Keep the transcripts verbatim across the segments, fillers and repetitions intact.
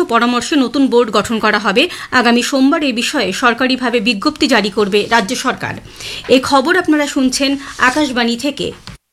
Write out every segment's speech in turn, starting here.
পরামর্শে নতুন বোর্ড গঠন করা হবে। আগামী সোমবার এ বিষয়ে সরকারিভাবে বিজ্ঞপ্তি জারি করবে রাজ্য সরকার। এই খবর আপনারা শুনছেন আকাশবাণী থেকে।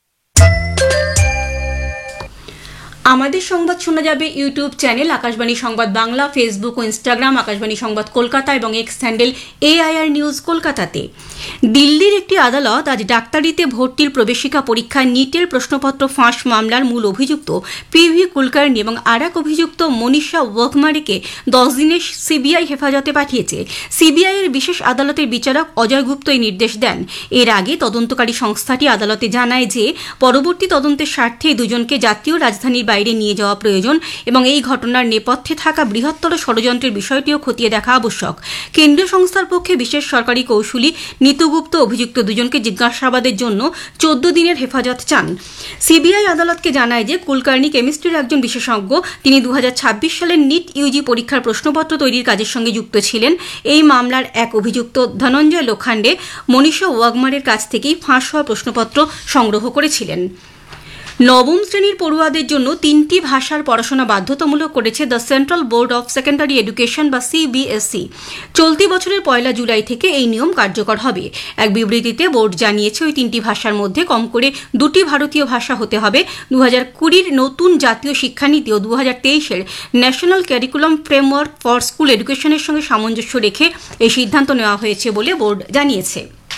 আমাদের সংবাদ শোনা যাবে ইউটিউব চ্যানেল আকাশবাণী সংবাদ বাংলা, ফেসবুক ও ইনস্টাগ্রাম আকাশবাণী সংবাদ কলকাতা এবং এক্স হ্যান্ডেল এআইআর নিউজ কলকাতাতে। দিল্লির একটি আদালত আজ ডাক্তারিতে ভর্তির প্রবেশিকা পরীক্ষায় নিটের প্রশ্নপত্র ফাঁস মামলার মূল অভিযুক্ত পিভি কুলকার্নি এবং আর এক অভিযুক্ত মনীষা ওয়াঘমারেকে দশ দিনের সিবিআই হেফাজতে পাঠিয়েছে। সিবিআই এর বিশেষ আদালতের বিচারক অজয় গুপ্ত এই নির্দেশ দেন। এর আগে তদন্তকারী সংস্থাটি আদালতে জানায় যে পরবর্তী তদন্তের স্বার্থে দুজনকে জাতীয় রাজধানীর বাইরে নিয়ে যাওয়া প্রয়োজন এবং এই ঘটনার নেপথ্যে থাকা বৃহত্তর ষড়যন্ত্রের বিষয়টিও খতিয়ে দেখা আবশ্যক। কেন্দ্রীয় সংস্থার পক্ষে বিশেষ সরকারি কৌঁসুলি নিতু গুপ্ত অভিযুক্ত দুজনকে জিজ্ঞাসাবাদের জন্য চোদ্দ দিনের হেফাজত চান। সিবিআই আদালতকে জানায় যে কুলকার্নি কেমিস্ট্রির একজন বিশেষজ্ঞ। তিনি দু হাজার ছাব্বিশ সালের নিট ইউজি পরীক্ষার প্রশ্নপত্র তৈরির কাজের সঙ্গে যুক্ত ছিলেন। এই মামলার এক অভিযুক্ত ধনঞ্জয় লোখান্ডে মনীষা ওয়াঘমারের কাছ থেকেই ফাঁস হওয়া প্রশ্নপত্র সংগ্রহ করেছিলেন। নবম শ্রেণীর পড়ুয়াদের জন্য তিনটি ভাষার পড়াশোনা বাধ্যতামূলক করেছে the central board of secondary education বা সিবিএসই। চলতি বছরের পয়লা জুলাই থেকে এই নিয়ম কার্যকর হবে। এক বিবৃতিতে বোর্ড জানিয়েছে ওই তিনটি ভাষার মধ্যে কম করে দুটি ভারতীয় ভাষা হতে হবে। দু হাজার কুড়ির নতুন জাতীয় শিক্ষানীতি ও দু হাজার তেইশের national curriculum framework for school এডুকেশনের সঙ্গে সামঞ্জস্য রেখে এই সিদ্ধান্ত নেওয়া হয়েছে বলে বোর্ড জানিয়েছে।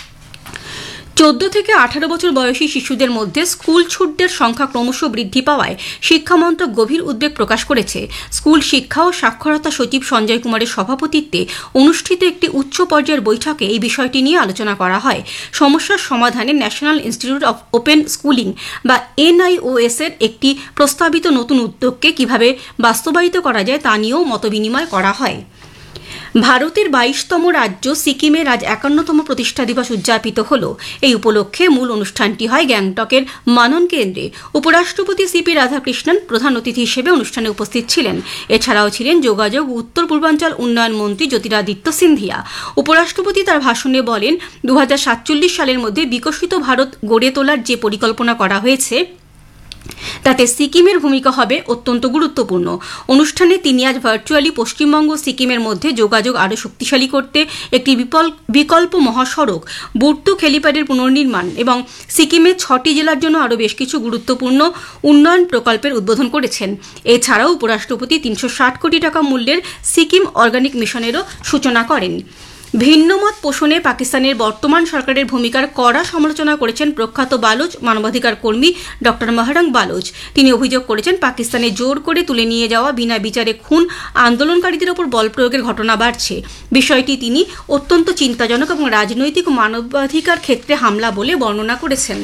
চোদ্দ থেকে আঠারো বছর বয়সী শিশুদের মধ্যে স্কুল ছুটদের সংখ্যা ক্রমশ বৃদ্ধি পাওয়ায় শিক্ষামন্ত্রক গভীর উদ্বেগ প্রকাশ করেছে। স্কুল শিক্ষা ও সাক্ষরতা সচিব সঞ্জয় কুমারের সভাপতিত্বে অনুষ্ঠিত একটি উচ্চ পর্যায়ের বৈঠকে এই বিষয়টি নিয়ে আলোচনা করা হয়। সমস্যার সমাধানে national institute of open schooling বা এনআইওএস এর একটি প্রস্তাবিত নতুন উদ্যোগকে কিভাবে বাস্তবায়িত করা যায় তা নিয়েও মতবিনিময় করা হয়। ভারতের বাইশতম রাজ্য সিকিমের আজ একান্নতম প্রতিষ্ঠা দিবস উদযাপিত হল। এই উপলক্ষে মূল অনুষ্ঠানটি হয় গ্যাংটকের মানন কেন্দ্রে। উপরাষ্ট্রপতি সিপি রাধাকৃষ্ণন প্রধান অতিথি হিসেবে অনুষ্ঠানে উপস্থিত ছিলেন। এছাড়াও ছিলেন যোগাযোগ উত্তর পূর্বাঞ্চল উন্নয়ন মন্ত্রী জ্যোতিরাদিত্য সিন্ধিয়া। উপরাষ্ট্রপতি তার ভাষণে বলেন, দু হাজার সাতচল্লিশ সালের মধ্যে বিকশিত ভারত গড়ে তোলার যে পরিকল্পনা করা হয়েছে তাতে সিকিমের ভূমিকা হবে অত্যন্ত গুরুত্বপূর্ণ। অনুষ্ঠানে তিনি আজ ভার্চুয়ালি পশ্চিমবঙ্গ ও সিকিমের মধ্যে যোগাযোগ আরও শক্তিশালী করতে একটি বিকল্প মহাসড়ক, বুর্তুক হেলিপ্যাডের পুনর্নির্মাণ এবং সিকিমের ছটি জেলার জন্য আরও বেশ কিছু গুরুত্বপূর্ণ উন্নয়ন প্রকল্পের উদ্বোধন করেছেন। এছাড়াও উপরাষ্ট্রপতি তিনশো ষাট কোটি টাকা মূল্যের সিকিম অর্গানিক মিশনেরও সূচনা করেন। ভিন্নমত পোষণে পাকিস্তানের বর্তমান সরকারের ভূমিকার কড়া সমালোচনা করেছেন প্রখ্যাত বালুচ মানবাধিকার কর্মী ডক্টর মহরং বালুচ। তিনি অভিযোগ করেছেন পাকিস্তানে জোর করে তুলে নিয়ে যাওয়া বিনা বিচারে খুন আন্দোলনকারীদের ওপর বল প্রয়োগের ঘটনা বাড়ছে। বিষয়টি তিনি অত্যন্ত চিন্তাজনক এবং রাজনৈতিক ও মানবাধিকার ক্ষেত্রে হামলা বলে বর্ণনা করেছেন।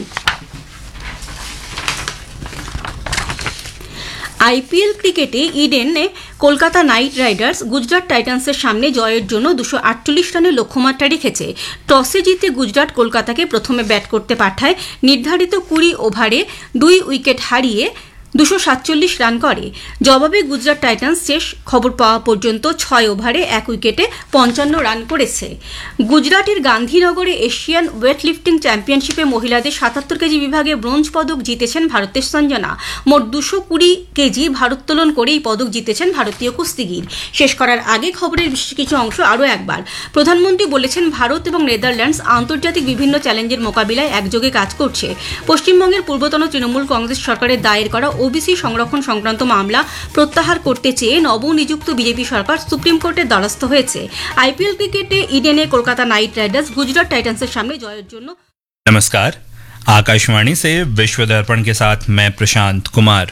আইপিএল ক্রিকেটে ইডেনে কলকাতা নাইট রাইডার্স গুজরাট টাইটান্সের সামনে জয়ের জন্য দুশো আটচল্লিশ রানের লক্ষ্যমাত্রা রেখেছে। টসে জিতে গুজরাট কলকাতাকে প্রথমে ব্যাট করতে পাঠায়। নির্ধারিত কুড়ি ওভারে দুই উইকেট হারিয়ে দুশো সাতচল্লিশ রান করে। জবাবে গুজরাট টাইটান্স শেষ খবর পাওয়া পর্যন্ত ছয় ওভারে এক উইকেটে পঞ্চান্ন রান করেছে। গুজরাটের গান্ধীনগরে এশিয়ান ওয়েটলিফটিং চ্যাম্পিয়নশিপে মহিলাদের সাতাত্তর কেজি বিভাগে ব্রোঞ্জ পদক জিতেছেন ভারতের সঞ্জনা। মোট দুশো কুড়ি কেজি ভারোত্তোলন করে এই পদক জিতেছেন ভারতীয় কুস্তিগির। শেষ করার আগে খবরের বিশেষ কিছু অংশ আরও একবার। প্রধানমন্ত্রী বলেছেন, ভারত এবং নেদারল্যান্ডস আন্তর্জাতিক বিভিন্ন চ্যালেঞ্জের মোকাবিলায় একযোগে কাজ করছে। পশ্চিমবঙ্গের পূর্বতন তৃণমূল কংগ্রেস সরকারের দায়ের করা ওবিসি সংরক্ষণ সংক্রান্ত মামলা প্রত্যাহার করতে চেয়ে নবনিযুক্ত বিজেপি সরকার সুপ্রিম কোর্টের দ্বারস্থ হয়েছে। আইপিএল ক্রিকেটে ইডেনে কলকাতা নাইট রাইডার্স গুজরাট টাইটান্সের সামনে জয়ের জন্য। नमस्कार, आकाशवाणी से विश्व दर्पण के साथ मैं प्रशांत कुमार।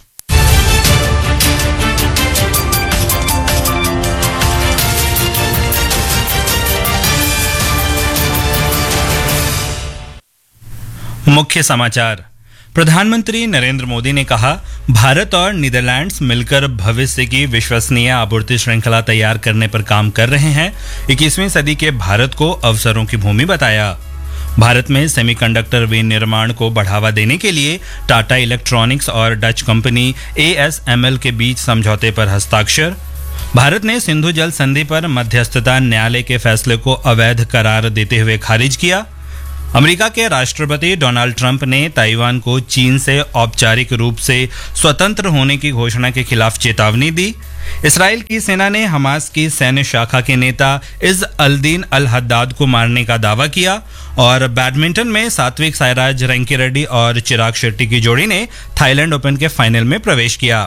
मुख्य समाचार। प्रधानमंत्री नरेंद्र मोदी ने कहा, भारत और नीदरलैंड्स मिलकर भविष्य की विश्वसनीय आपूर्ति श्रृंखला तैयार करने पर काम कर रहे हैं। इक्कीसवीं सदी के भारत को अवसरों की भूमि बताया। भारत में सेमीकंडक्टर विनिर्माण को बढ़ावा देने के लिए टाटा इलेक्ट्रॉनिक्स और डच कंपनी एएसएमएल के बीच समझौते पर हस्ताक्षर। भारत ने सिंधु जल संधि पर मध्यस्थता न्यायालय के फैसले को अवैध करार देते हुए खारिज किया। अमेरिका के राष्ट्रपति डोनाल्ड ट्रंप ने ताइवान को चीन से औपचारिक रूप से स्वतंत्र होने की घोषणा के खिलाफ चेतावनी दी। इसराइल की सेना ने हमास की सैन्य शाखा के नेता इज़ अल-दीन अल-हद्दाद को मारने का दावा किया। और बैडमिंटन में सात्विक साईराज रैंकीरेड्डी और चिराग शेट्टी की जोड़ी ने थाईलैंड ओपन के फाइनल में प्रवेश किया।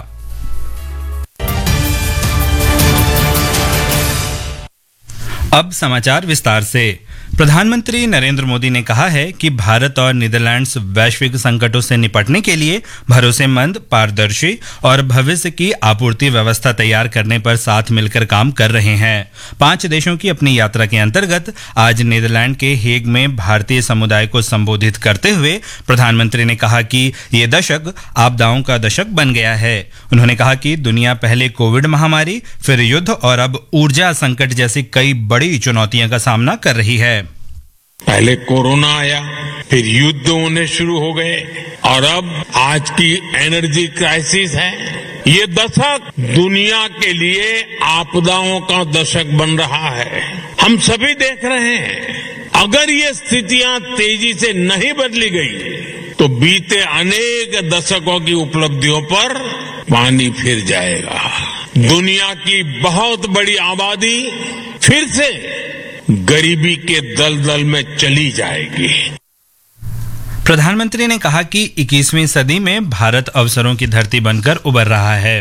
अब समाचार विस्तार से। प्रधानमंत्री नरेंद्र मोदी ने कहा है कि भारत और नीदरलैंड्स वैश्विक संकटों से निपटने के लिए भरोसेमंद, पारदर्शी और भविष्य की आपूर्ति व्यवस्था तैयार करने पर साथ मिलकर काम कर रहे हैं। पांच देशों की अपनी यात्रा के अंतर्गत आज नीदरलैंड के हेग में भारतीय समुदाय को संबोधित करते हुए प्रधानमंत्री ने कहा कि ये दशक आपदाओं का दशक बन गया है। उन्होंने कहा कि दुनिया पहले कोविड महामारी, फिर युद्ध और अब ऊर्जा संकट जैसी कई बड़ी चुनौतियों का सामना कर रही है। पहले कोरोना आया, फिर युद्ध होने शुरू हो गए और अब आज की एनर्जी क्राइसिस है। ये दशक दुनिया के लिए आपदाओं का दशक बन रहा है। हम सभी देख रहे हैं, अगर ये स्थितियां तेजी से नहीं बदली गई तो बीते अनेक दशकों की उपलब्धियों पर पानी फिर जाएगा। दुनिया की बहुत बड़ी आबादी फिर से गरीबी के दलदल में चली जाएगी। प्रधानमंत्री ने कहा कि इक्कीसवीं सदी में भारत अवसरों की धरती बनकर उभर रहा है।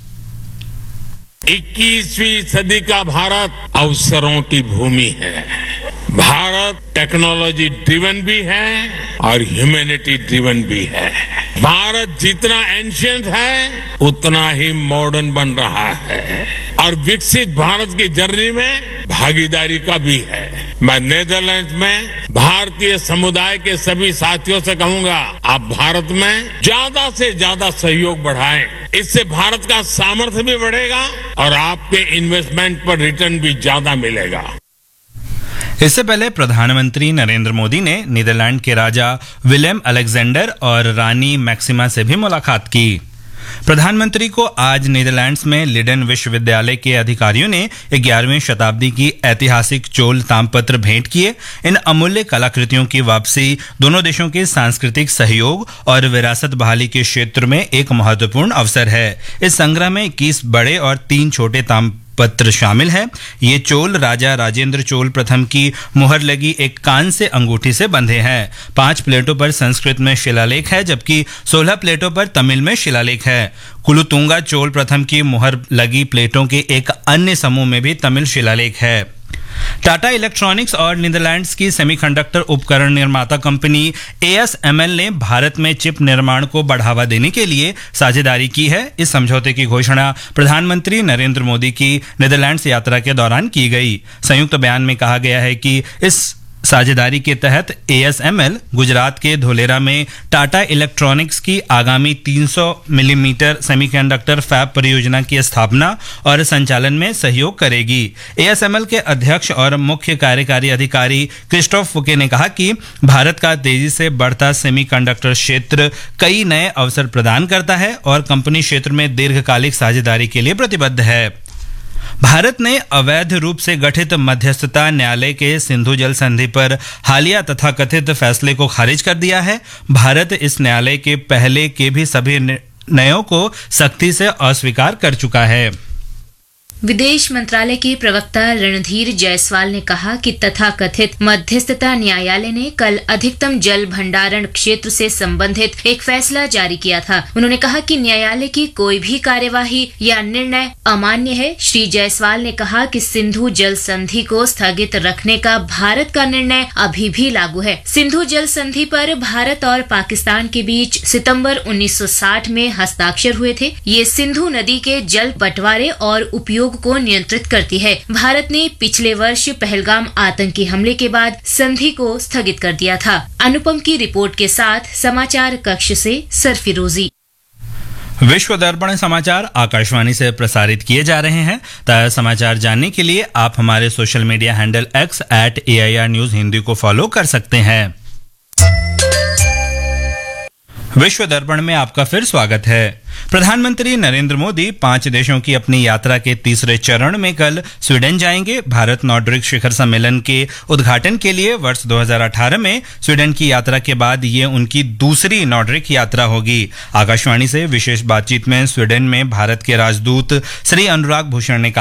इक्कीसवीं सदी का भारत अवसरों की भूमि है। भारत टेक्नोलॉजी ड्रिवन भी है और ह्यूमैनिटी ड्रिवन भी है। भारत जितना एंशिएंट है उतना ही मॉडर्न बन रहा है और विकसित भारत की जर्नी में भागीदारी का भी है। मैं नीदरलैंड्स में भारतीय समुदाय के सभी साथियों से कहूंगा, आप भारत में ज्यादा से ज्यादा सहयोग बढ़ाएं। इससे भारत का सामर्थ्य भी बढ़ेगा और आपके इन्वेस्टमेंट पर रिटर्न भी ज्यादा मिलेगा। इससे पहले प्रधानमंत्री नरेंद्र मोदी ने नीदरलैंड के राजा विलेम अलेक्जेंडर और रानी मैक्सिमा से भी मुलाकात की। प्रधानमंत्री को आज नीदरलैंड्स में लीडेन विश्वविद्यालय के अधिकारियों ने ग्यारहवीं शताब्दी की ऐतिहासिक चोल ताम्रपत्र भेंट किए। इन अमूल्य कलाकृतियों की वापसी दोनों देशों के सांस्कृतिक सहयोग और विरासत बहाली के क्षेत्र में एक महत्वपूर्ण अवसर है। इस संग्रह में इक्कीस बड़े और तीन छोटे ताम्र पत्र शामिल है। ये चोल राजा राजेंद्र चोल प्रथम की मुहर लगी एक कान से अंगूठी से बंधे हैं। पांच प्लेटों पर संस्कृत में शिलालेख है जबकि सोलह प्लेटों पर तमिल में शिलालेख है। कुलुतुंगा चोल प्रथम की मुहर लगी प्लेटों के एक अन्य समूह में भी तमिल शिलालेख है। टाटा इलेक्ट्रॉनिक्स और नीदरलैंड्स की सेमीकंडक्टर उपकरण निर्माता company A S M L ने भारत में चिप निर्माण को बढ़ावा देने के लिए साझेदारी की है। इस समझौते की घोषणा प्रधानमंत्री नरेंद्र मोदी की नीदरलैंड्स यात्रा के दौरान की गई। संयुक्त बयान में कहा गया है कि इस साझेदारी के तहत A S M L Gujarat के धोलेरा में टाटा इलेक्ट्रॉनिक्स की आगामी तीन सौ मिलीमीटर सेमीकंडक्टर फैब परियोजना की स्थापना और संचालन में सहयोग करेगी। ए एस एम एल के अध्यक्ष और मुख्य कार्यकारी अधिकारी क्रिस्टोफ फुके ने कहा कि भारत का तेजी से बढ़ता सेमीकंडक्टर क्षेत्र कई नए अवसर प्रदान करता है और कंपनी क्षेत्र में दीर्घकालिक साझेदारी के लिए प्रतिबद्ध है। भारत ने अवैध रूप से गठित मध्यस्थता न्यायालय के सिंधु जल संधि पर हालिया तथाकथित फैसले को खारिज कर दिया है। भारत इस न्यायालय के पहले के भी सभी निर्णयों को सख्ती से अस्वीकार कर चुका है। विदेश मंत्रालय के प्रवक्ता रणधीर जायसवाल ने कहा कि तथाकथित मध्यस्थता न्यायालय ने कल अधिकतम जल भंडारण क्षेत्र से संबंधित एक फैसला जारी किया था। उन्होंने कहा कि न्यायालय की कोई भी कार्यवाही या निर्णय अमान्य है। श्री जायसवाल ने कहा कि सिंधु जल संधि को स्थगित रखने का भारत का निर्णय अभी भी लागू है। सिंधु जल संधि पर भारत और पाकिस्तान के बीच सितंबर उन्नीस सौ साठ में हस्ताक्षर हुए थे। ये सिंधु नदी के जल बंटवारे और उपयोग को नियंत्रित करती है। भारत ने पिछले वर्ष पहलगाम आतंकी हमले के बाद संधि को स्थगित कर दिया था। अनुपम की रिपोर्ट के साथ समाचार कक्ष से सरफिरोजी। विश्व दर्पण समाचार आकाशवाणी से प्रसारित किए जा रहे हैं। ताज़ा समाचार जानने के लिए आप हमारे social media handle x eight A I R news Hindi को फॉलो कर सकते हैं। विश्व दर्पण में आपका फिर स्वागत है। प्रधानमंत्री नरेंद्र मोदी पांच देशों की अपनी यात्रा के तीसरे चरण में कल स्वीडन जाएंगे। भारत नॉर्डिक शिखर सम्मेलन के उद्घाटन के लिए वर्ष दो हज़ार अठारह में स्वीडन की यात्रा के बाद ये उनकी दूसरी नॉर्डिक यात्रा होगी। आकाशवाणी से विशेष बातचीत में स्वीडन में भारत के राजदूत श्री अनुराग भूषण ने कहा